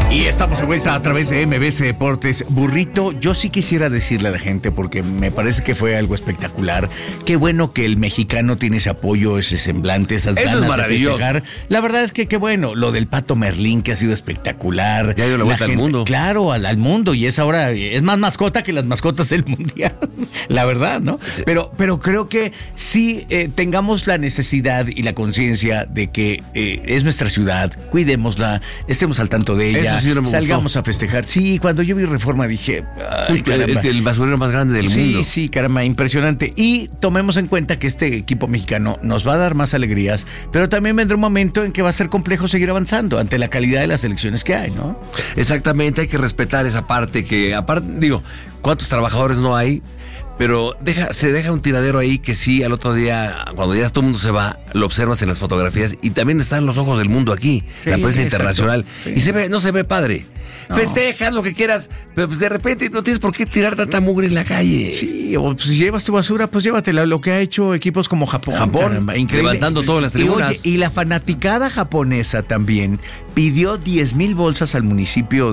Y estamos de vuelta a través de MBC Deportes. Burrito, yo sí quisiera decirle a la gente, porque me parece que fue algo espectacular. Qué bueno que el mexicano tiene ese apoyo, ese semblante, esas ganas de festejar. La verdad es que qué bueno. Lo del Pato Merlín, que ha sido espectacular. Ya dio la vuelta al mundo. Claro, al mundo. Y es ahora, es más mascota que las mascotas del mundial. La verdad, ¿no? Sí. Pero creo que sí tengamos la necesidad y la conciencia de que es nuestra ciudad. Cuidémosla, estemos al tanto de ella. Eso sí no me salgamos gustó. A festejar. Sí, cuando yo vi Reforma dije, ay, caramba. El basurero más grande del mundo. Sí, caramba, impresionante. Y tomemos en cuenta que este equipo mexicano nos va a dar más alegrías, pero también vendrá un momento en que va a ser complejo seguir avanzando ante la calidad de las elecciones que hay, ¿no? Exactamente, hay que respetar esa parte que, aparte, digo, ¿cuántos trabajadores no hay? Pero se deja un tiradero ahí que sí, al otro día, cuando ya todo el mundo se va, lo observas en las fotografías y también están los ojos del mundo aquí, sí, la prensa internacional. Sí. Y no se ve padre. No. Festejas lo que quieras, pero pues de repente no tienes por qué tirar tanta mugre en la calle. Sí, o pues, si llevas tu basura, pues llévatela. Lo que ha hecho equipos como Japón, caramba, increíble. Levantando todas las tribunas. Y la fanaticada japonesa también pidió 10,000 bolsas al municipio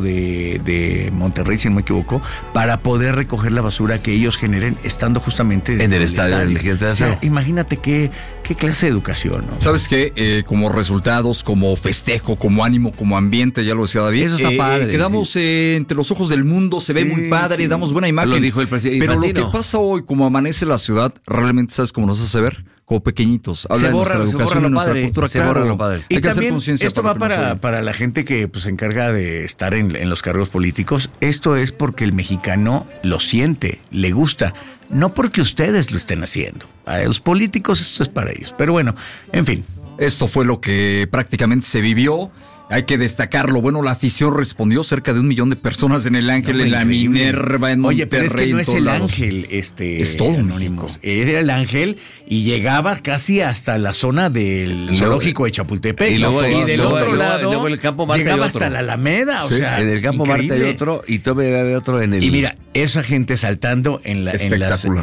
de Monterrey, si no me equivoco, para poder recoger la basura que ellos generen estando justamente en el estadio. O sea, imagínate qué clase de educación, ¿no? ¿Sabes qué? Como resultados, como festejo, como ánimo, como ambiente, ya lo decía David. Eso está padre. Quedamos entre los ojos del mundo, se ve muy padre, damos buena imagen. Lo dijo el presidente. Pero lo que pasa hoy, como amanece la ciudad, realmente, ¿sabes cómo nos hace ver? Como pequeñitos. Habla de nuestra educación, de nuestra cultura. Se borra lo padre. Y también esto va para la gente que pues se encarga de estar en los cargos políticos. Esto es porque el mexicano lo siente, le gusta. No porque ustedes lo estén haciendo. A los políticos esto es para ellos. Pero bueno, en fin. Esto fue lo que prácticamente se vivió. Hay que destacarlo. Bueno, la afición respondió, cerca de 1 millón de personas en el Ángel, en la Minerva, en Monterrey. Oye, pero es que no es el Ángel, es todo Anónimo. Era el Ángel y llegaba casi hasta la zona del zoológico de Chapultepec. Y del otro lado, luego el campo Marte llegaba hasta la Alameda. O sea, en el campo increíble. Marte hay otro y todavía hay otro en el... Y mira, esa gente saltando espectacular.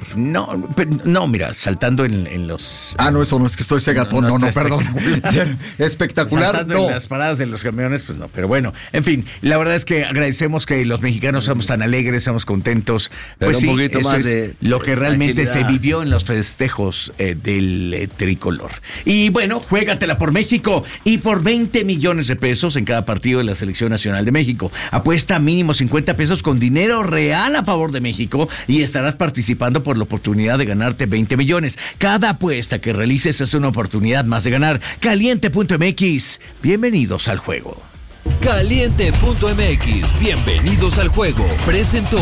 No, mira, saltando en los... no, eso no es que estoy cegatón, no, perdón. Espectacular, saltando en las paradas de los camiones, pues no, pero bueno, en fin, la verdad es que agradecemos que los mexicanos seamos tan alegres, seamos contentos, pero pues un poquito eso más es de lo que realmente agilidad. Se vivió en los festejos del tricolor. Y bueno, juégatela por México y por 20 millones de pesos en cada partido de la Selección Nacional de México. Apuesta mínimo 50 pesos con dinero real a favor de México y estarás participando por la oportunidad de ganarte 20 millones. Cada apuesta que realices es una oportunidad más de ganar. Caliente.mx, bienvenidos al juego. Caliente.mx, bienvenidos al juego. Presentó.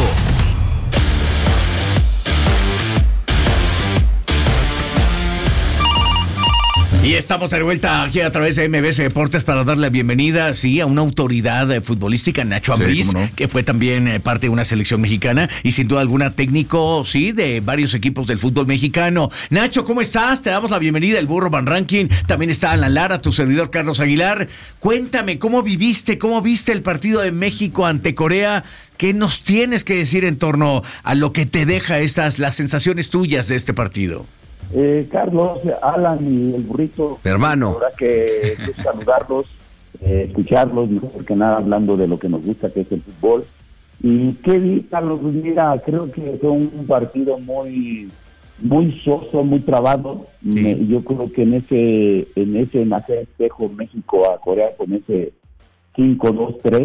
Y estamos de vuelta aquí a través de MBC Deportes para darle la bienvenida, sí, a una autoridad futbolística, Nacho Ambriz, sí, que fue también parte de una selección mexicana y sin duda alguna técnico, sí, de varios equipos del fútbol mexicano. Nacho, ¿cómo estás? Te damos la bienvenida, el Burro Van Ranking, también está Alan Lara, tu servidor Carlos Aguilar. Cuéntame, ¿cómo viste el partido de México ante Corea? ¿Qué nos tienes que decir en torno a lo que te deja las sensaciones tuyas de este partido? Carlos, Alan y el Burrito, hermano, la verdad que saludarlos, escucharlos, mejor que nada hablando de lo que nos gusta, que es el fútbol. Y qué vi, Carlos, pues mira, creo que fue un partido muy soso, muy trabado. Sí. Yo creo que en ese espejo México a Corea con ese 5-2-3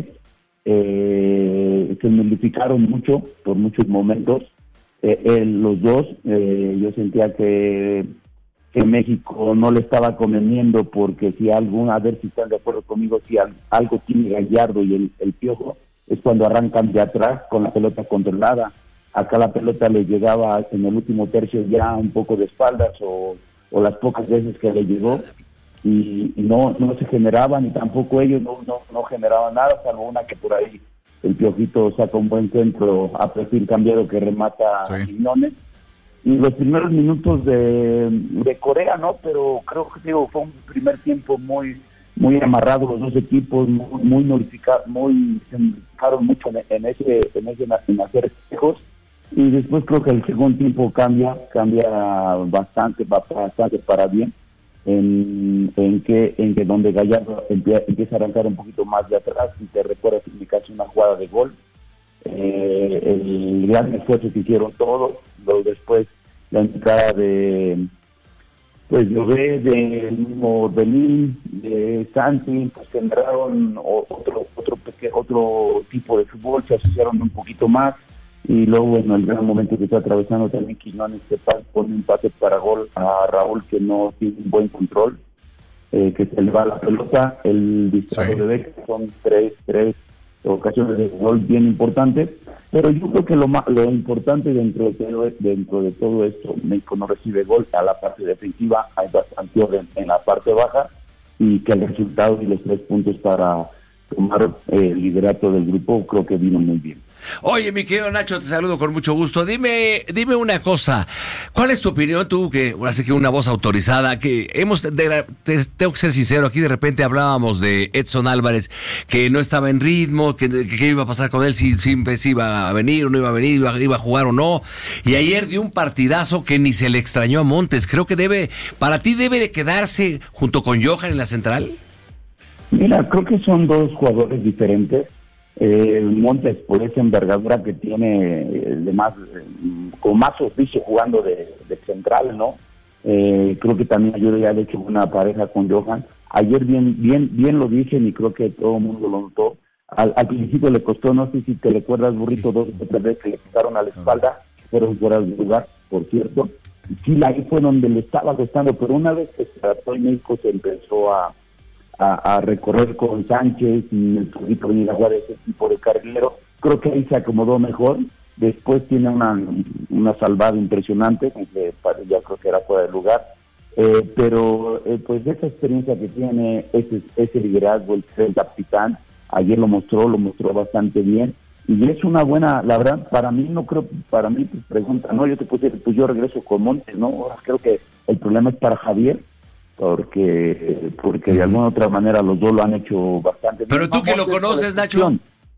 se nulificaron mucho por muchos momentos. Los dos, yo sentía que México no le estaba conveniendo, porque a ver si están de acuerdo conmigo, si algo tiene Gallardo y el Piojo, es cuando arrancan de atrás con la pelota controlada. Acá la pelota le llegaba en el último tercio ya un poco de espaldas o las pocas veces que le llegó y no se generaban, y tampoco ellos no generaban nada, salvo una que por ahí el Piojito saca un buen centro a perfil cambiado que remata a Quiñones. Y los primeros minutos de Corea, ¿no? Pero creo que fue un primer tiempo muy amarrado, los dos equipos, muy se enfocaron mucho en hacer espejos. Y después creo que el segundo tiempo cambia bastante para bien. en que donde Gallardo empieza a arrancar un poquito más de atrás y te recuerda en mi caso una jugada de gol. El gran esfuerzo que hicieron todos, luego después la entrada de del mismo Belín, de Santi, pues generaron otro tipo de fútbol, se asociaron un poquito más, y luego en el gran momento que está atravesando también Quiñones pone un pase para gol a Raúl, que no tiene un buen control, que se le va la pelota, el disparo de Beck, son tres ocasiones de gol bien importantes, pero yo creo que lo importante dentro de todo esto, México no recibe gol a la parte defensiva, hay bastante orden en la parte baja, y que el resultado y los 3 puntos para tomar el liderato del grupo creo que vino muy bien. Oye, mi querido Nacho, te saludo con mucho gusto. Dime una cosa. ¿Cuál es tu opinión, tú, que ahora sí que una voz autorizada, que tengo que ser sincero, aquí de repente hablábamos de Edson Álvarez, que no estaba en ritmo, que iba a pasar con él, si iba a venir o no iba a venir, iba a jugar o no, y ayer dio un partidazo que ni se le extrañó a Montes. Creo que para ti debe de quedarse junto con Johan en la central. Mira, creo que son 2 jugadores diferentes. Montes, por esa envergadura que tiene, con más oficio jugando de central, ¿no? Creo que también ayuda, de hecho, una pareja con Johan. Ayer bien lo dicen, y creo que todo el mundo lo notó. Al principio le costó, no sé si te recuerdas, Burrito, 2 o 3 veces que le pisaron a la espalda, fueron fuera de lugar, por cierto. Sí, ahí fue donde le estaba costando, pero una vez que se trató y México se empezó a recorrer con Sánchez y el poquito venir a jugar ese tipo de carrilero, creo que ahí se acomodó mejor. Después tiene una salvada impresionante, que ya creo que era fuera de lugar, pero pues esa experiencia que tiene, ese liderazgo, el ser capitán, ayer lo mostró bastante bien, y es una buena, la verdad, para mí pues pregunta, no, yo te puse, pues yo regreso con Montes, ¿no? Ahora creo que el problema es para Javier, porque de alguna otra manera los dos lo han hecho bastante bien. Pero tú que lo conoces, Nacho.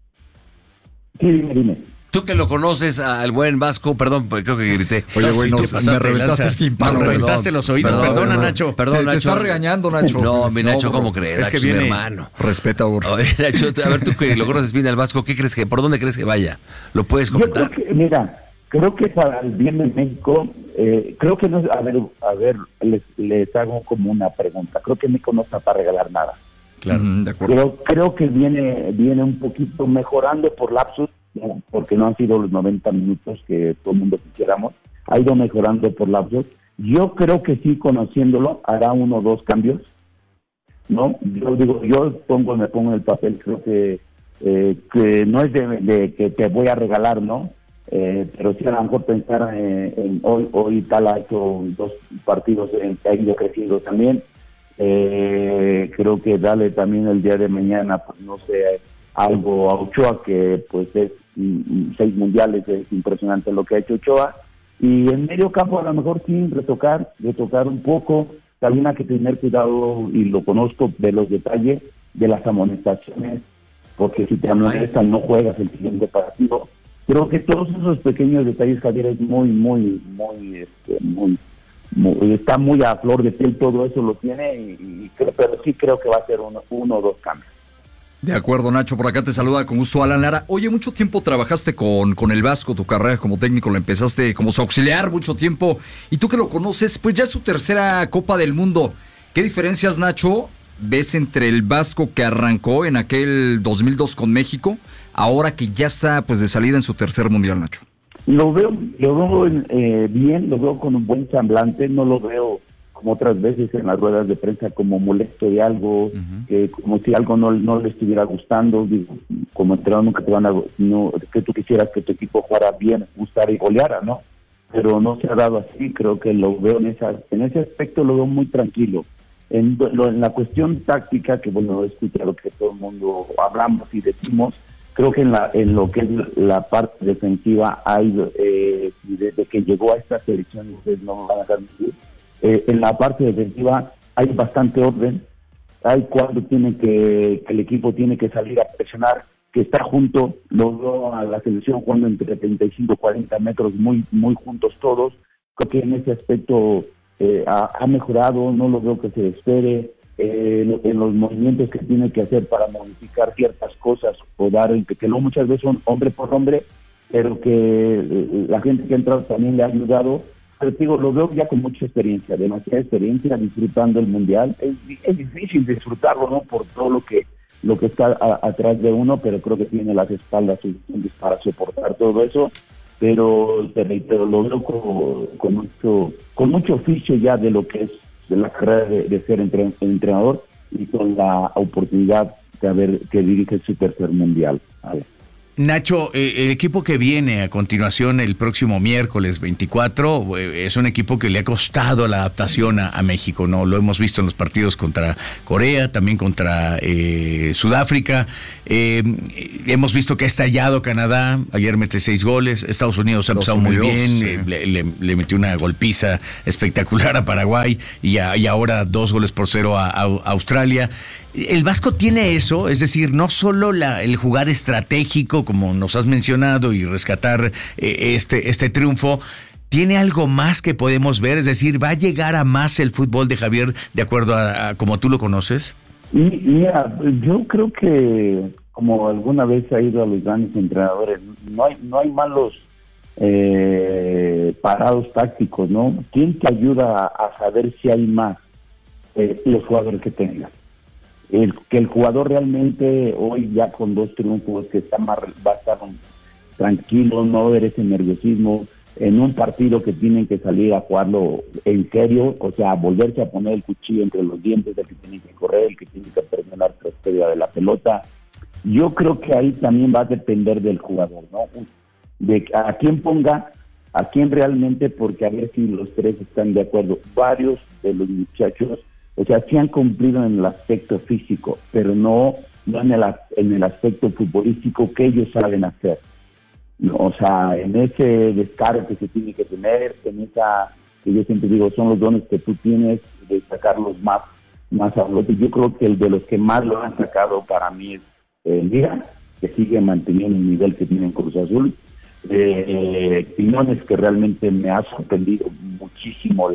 Sí, dime. Tú que lo conoces al buen Vasco, perdón, creo que grité. Oye, güey, me reventaste el timpano. Me reventaste los oídos, perdona, Nacho. Perdón, Nacho. Te está regañando, Nacho. No, mi Nacho, ¿cómo crees? Es Nacho que viene, mi hermano. Respeta, burro. Oye, Nacho, a ver, tú que lo conoces bien al Vasco, ¿por dónde crees que vaya? ¿Lo puedes comentar? Yo creo que, mira, creo que para el bien de México, creo que no, a ver, les hago como una pregunta. Creo que México no está para regalar nada. Claro, de acuerdo. Creo que viene un poquito mejorando por lapsus, ¿no? Porque no han sido los 90 minutos que todo el mundo quisiéramos. Ha ido mejorando por lapsus. Yo creo que sí, conociéndolo, hará 1 o 2 cambios, ¿no? Yo me pongo en el papel, creo que no es de que te voy a regalar, ¿no? Pero sí a lo mejor pensar en hoy tal ha hecho 2 partidos en que ha ido creciendo también. Creo que darle también el día de mañana, pues no sé, algo a Ochoa, que pues es 6 mundiales, es impresionante lo que ha hecho Ochoa. Y en medio campo a lo mejor sí retocar un poco, también hay que tener cuidado, y lo conozco, de los detalles de las amonestaciones, porque si te amonestan no juegas el siguiente partido. Creo que todos esos pequeños detalles, Javier, es muy, está muy a flor de piel, todo eso lo tiene, pero sí creo que va a ser 1 o 2 cambios. De acuerdo, Nacho, por acá te saluda con gusto Alan Lara. Oye, mucho tiempo trabajaste con el Vasco, tu carrera como técnico la empezaste como su auxiliar mucho tiempo, y tú que lo conoces, pues ya es su tercera Copa del Mundo. ¿Qué diferencias, Nacho, ves entre el Vasco que arrancó en aquel 2002 con México, ahora que ya está pues de salida en su tercer mundial, Nacho? Lo veo bien, lo veo con un buen semblante, no lo veo como otras veces en las ruedas de prensa como molesto de algo, como si algo no le estuviera gustando. Digo, como entrenador nunca te van a, no, que tú quisieras que tu equipo jugara bien, gustara y goleara, ¿no? Pero no se ha dado así. Creo que lo veo en ese aspecto, lo veo muy tranquilo. En la cuestión táctica, que bueno, he escuchado que todo el mundo hablamos y decimos, creo que en lo que es la parte defensiva hay, desde que llegó a esta selección, ustedes no van a dejar mentir, en la parte defensiva hay bastante orden, hay cuando el equipo tiene que salir a presionar, que está junto, lo veo a la selección jugando entre 35 y 40 metros, muy, muy juntos todos. Creo que en ese aspecto ha mejorado, no lo veo que se espere en los movimientos que tiene que hacer para modificar ciertas cosas o dar, que luego muchas veces son hombre por hombre, pero que la gente que ha entrado también le ha ayudado. Pero digo, lo veo ya con mucha experiencia, demasiada experiencia, disfrutando el Mundial. Es difícil disfrutarlo, ¿no? Por todo lo que está atrás de uno, pero creo que tiene las espaldas suficientes para soportar todo eso. Pero te reitero, lo veo con mucho oficio ya de lo que es de la carrera de ser entrenador, y con la oportunidad que dirige su tercer Mundial. A ver. Nacho, el equipo que viene a continuación el próximo miércoles 24 es un equipo que le ha costado la adaptación a México, ¿no? Lo hemos visto en los partidos contra Corea, también contra Sudáfrica. Hemos visto que ha estallado Canadá, ayer mete 6 goles. Estados Unidos ha empezado muy bien, sí. Le metió una golpiza espectacular a Paraguay y ahora 2-0 a Australia. El Vasco tiene eso, es decir, no solo el jugar estratégico, como nos has mencionado, y rescatar este triunfo, tiene algo más que podemos ver, es decir, ¿va a llegar a más el fútbol de Javier de acuerdo a como tú lo conoces? Mira, yo creo que, como alguna vez ha ido a los grandes entrenadores, no hay malos parados tácticos, ¿no? ¿Quién te ayuda a saber si hay más? Los jugadores que tengas. Que el jugador realmente hoy ya con 2 triunfos que va a estar tranquilo, no va a haber ese nerviosismo en un partido que tienen que salir a jugarlo en serio, o sea, volverse a poner el cuchillo entre los dientes, el que tiene que correr, el que tiene que presionar tras pérdida de la pelota. Yo creo que ahí también va a depender del jugador, ¿no? De a quién ponga, a quién realmente, porque a ver si los tres están de acuerdo. Varios de los muchachos, o sea, sí han cumplido en el aspecto físico, pero no en el aspecto futbolístico que ellos saben hacer. No, o sea, en ese descaro que se tiene que tener, en esa, que yo siempre digo, son los dones que tú tienes de sacarlos más a flote. Yo creo que el de los que más lo han sacado para mí es Liga, que sigue manteniendo el nivel que tiene en Cruz Azul. Quiñones, que realmente me ha sorprendido muchísimo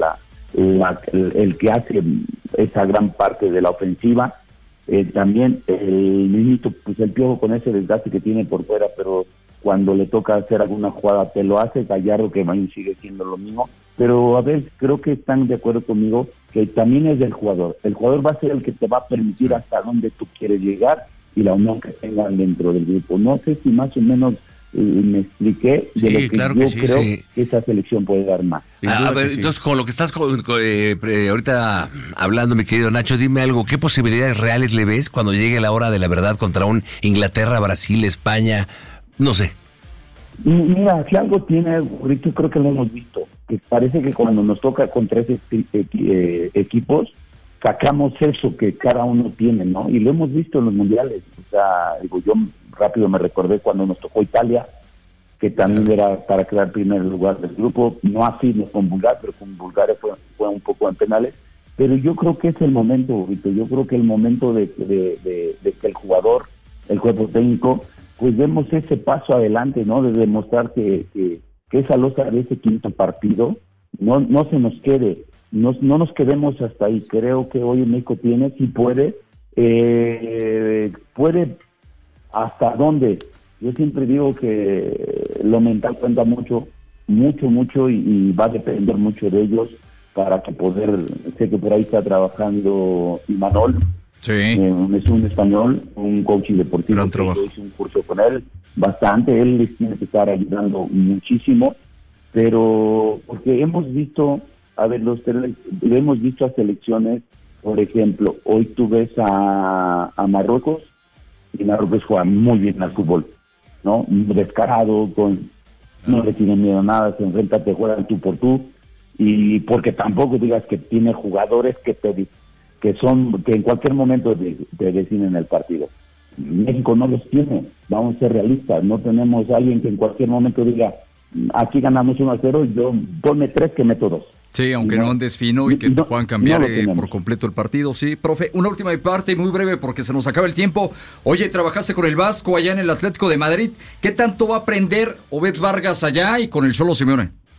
el que hace esa gran parte de la ofensiva. También el niñito, pues el Piojo con ese desgaste que tiene por fuera, pero cuando le toca hacer alguna jugada te lo hace. Gallardo, que sigue siendo lo mismo, pero a ver, creo que están de acuerdo conmigo que también es del jugador. El jugador va a ser el que te va a permitir hasta dónde tú quieres llegar y la unión que tengan dentro del grupo. No sé si más o menos me expliqué de lo que claro yo que sí, creo sí. que esa selección puede dar más. A ver, entonces, con lo que estás ahorita hablando, mi querido Nacho, dime algo, ¿qué posibilidades reales le ves cuando llegue la hora de la verdad contra un Inglaterra, Brasil, España? No sé. Mira, si algo tiene, ahorita creo que lo hemos visto, que parece que cuando nos toca contra esos equipos, sacamos eso que cada uno tiene, ¿no? Y lo hemos visto en los mundiales. O sea, digo, yo rápido me recordé cuando nos tocó Italia, que también era para quedar primer lugar del grupo, no así no con Bulgaria, pero con Bulgaria fue un poco en penales. Pero yo creo que es el momento, Víctor, yo creo que el momento de que el jugador, el cuerpo técnico, pues demos ese paso adelante, ¿no? De demostrar que esa losa de ese quinto partido no se nos quede, no nos quedemos hasta ahí. Creo que hoy México tiene, si puede hasta dónde. Yo siempre digo que lo mental cuenta mucho, y va a depender mucho de ellos para que poder. Sé que por ahí está trabajando Imanol. Sí. Es un español, un coaching deportivo. Yo hice un curso con él, bastante. Él les tiene que estar ayudando muchísimo, pero porque hemos visto a selecciones, por ejemplo, hoy tú ves a Marruecos, y Marruecos juega muy bien al fútbol, ¿no? Descarado, no le tiene miedo a nada, se enfrenta, te juegan tú por tú, y porque tampoco digas que tiene jugadores que en cualquier momento te deciden el partido. México no los tiene, vamos a ser realistas, no tenemos a alguien que en cualquier momento diga, aquí ganamos 1-0, yo ponme 3 que meto 2. Sí, aunque no andes fino y que te puedan cambiar por completo el partido. Sí, profe, una última parte muy breve porque se nos acaba el tiempo. Oye, trabajaste con el Vasco allá en el Atlético de Madrid. ¿Qué tanto va a aprender Obed Vargas allá y con el Cholo Simeone?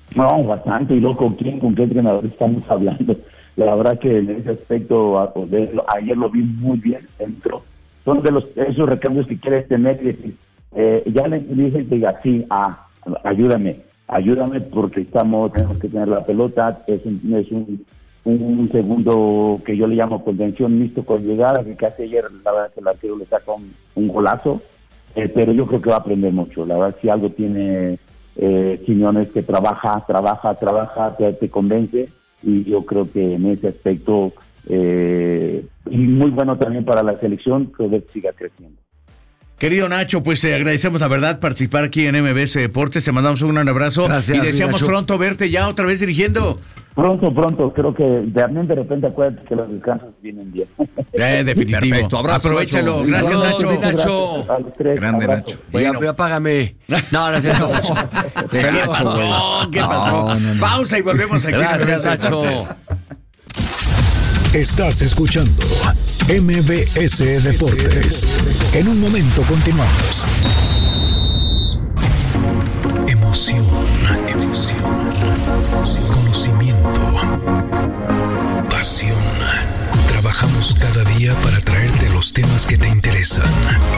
No, bastante. Y luego, ¿con qué entrenador estamos hablando? La verdad que en ese aspecto, ayer lo vi muy bien, entró. Son de esos recambios que quieres tener y decir, ya le dije y te diga, sí, ayúdame porque tenemos que tener la pelota, es un segundo que yo le llamo contención mixto con llegada, que casi ayer la verdad que el arquero le saca un golazo, pero yo creo que va a aprender mucho. La verdad si algo tiene Quiñones, que trabaja, te convence, y yo creo que en ese aspecto y muy bueno también para la selección, que siga creciendo. Querido Nacho, pues agradecemos la verdad participar aquí en MBS Deportes, te mandamos un gran abrazo. Gracias, y deseamos Nacho. pronto verte ya otra vez dirigiendo. Pronto, creo que también de repente acuérdate que los descansos vienen bien. Definitivo. Perfecto, abrazo, Aprovechalo. Nacho. Gracias, Saludos, Nacho. mi Nacho. A los tres, Grande, abrazo. Nacho. Bueno. Ya págame. No, no, Nacho. ¿Qué pasó? ¿Qué pasó? No. Pausa y volvemos aquí. Gracias, en MBS Nacho. Deportes. Estás escuchando MBS Deportes. En un momento continuamos. Emoción, conocimiento, pasión. Trabajamos cada día para traerte los temas que te interesan.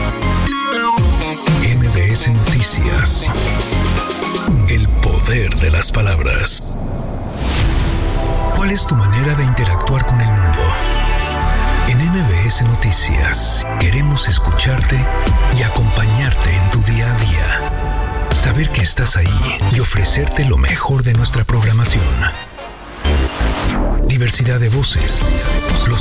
MBS Noticias. El poder de las palabras. ¿Cuál es tu manera de interactuar con el mundo? En MBS Noticias queremos escucharte y acompañarte en tu día a día. Saber que estás ahí y ofrecerte lo mejor de nuestra programación. Diversidad de voces, los